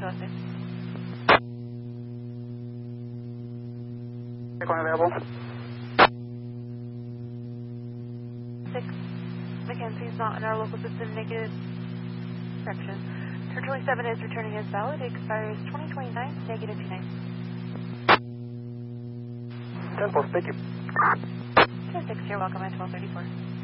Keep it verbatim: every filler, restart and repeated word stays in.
oh six. Aircon available. six. Mackenzie is not in our local system. Negative. Correction. Turn twenty-seven is returning as valid. It expires twenty twenty-nine. Negative two nine. ten four, thank you. ten six, you're welcome at twelve thirty-four.